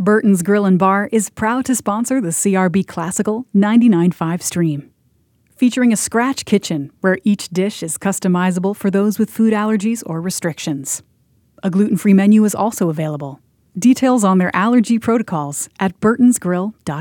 Burton's Grill and Bar is proud to sponsor the CRB Classical 99.5 stream. Featuring a scratch kitchen where each dish is customizable for those with food allergies or restrictions. A gluten-free menu is also available. Details on their allergy protocols at burtonsgrill.com.